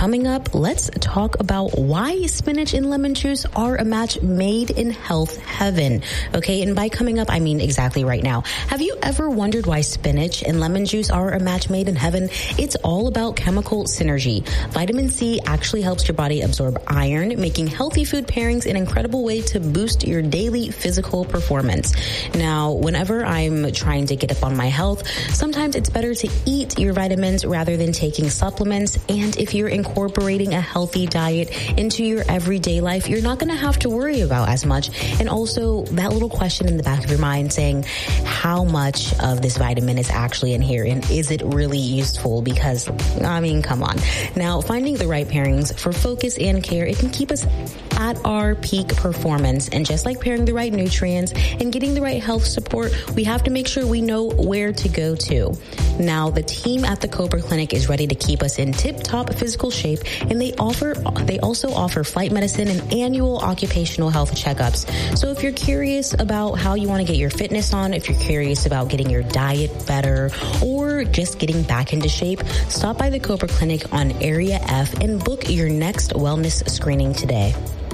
coming up, let's talk about why spinach and lemon juice are a match made in health heaven. Okay, and by coming up, I mean exactly right now. Have you ever wondered why spinach and lemon juice are a match made in heaven? It's all about chemical synergy. Vitamin C actually helps your body absorb iron, making healthy food pairings an incredible way to boost your daily physical performance. Now, whenever I'm trying to get up on my health, sometimes it's better to eat your vitamins rather than taking supplements. And if you're incorporating a healthy diet into your everyday life, you're not going to have to worry about as much. And also that little question in the back of your mind saying, how much of this vitamin is actually in here? And is it really useful? Because, I mean, come on. Now, finding the right pairings for focus and care, it can keep us at our peak performance. And just like pairing the right nutrients and getting the right health support, we have to make sure we know where to go to. Now, the team at the Cobra Clinic is ready to keep us in tip-top physical shape, and they also offer flight medicine and annual occupational health checkups. So if you're curious about how you want to get your fitness on, if you're curious about getting your diet better, or just getting back into shape, stop by the Cobra Clinic on Area F and book your next wellness screening today.